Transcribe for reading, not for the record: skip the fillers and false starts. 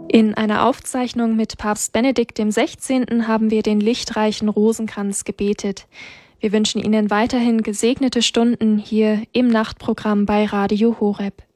In einer Aufzeichnung mit Papst Benedikt XVI. Haben wir den lichtreichen Rosenkranz gebetet. Wir wünschen Ihnen weiterhin gesegnete Stunden hier im Nachtprogramm bei Radio Horeb.